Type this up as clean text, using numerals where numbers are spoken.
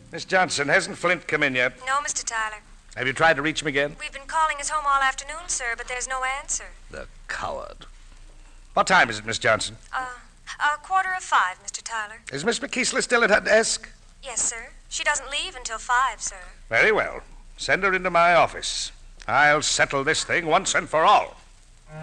Miss Johnson, hasn't Flint come in yet? No, Mr. Tyler. Have you tried to reach him again? We've been calling his home all afternoon, sir, but there's no answer. The coward. What time is it, Miss Johnson? 5:15, Mr. Tyler. Is Miss McKeesler still at her desk? Yes, sir. She doesn't leave until 5, sir. Very well. Send her into my office. I'll settle this thing once and for all.